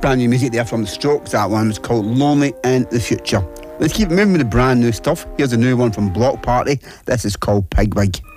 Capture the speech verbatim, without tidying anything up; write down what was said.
Brand new music there from the Strokes. That one was called Lonely in the Future. Let's keep moving with the brand new stuff. Here's a new one from Block Party. This is called Pigwig.